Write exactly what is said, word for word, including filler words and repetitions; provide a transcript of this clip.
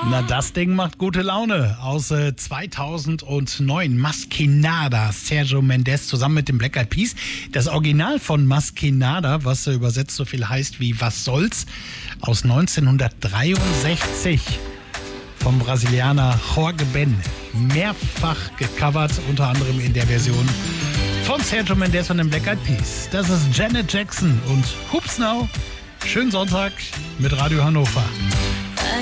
Na, das Ding macht gute Laune. Aus äh, zweitausendneun, Más que Nada, Sergio Mendes zusammen mit den Black Eyed Peas. Das Original von Más que Nada, was äh, übersetzt so viel heißt wie Was soll's, aus neunzehnhundertdreiundsechzig vom Brasilianer Jorge Ben. Mehrfach gecovert, unter anderem in der Version von Sergio Mendes und den Black Eyed Peas. Das ist Janet Jackson und Hoops Now. Schönen Sonntag mit Radio Hannover.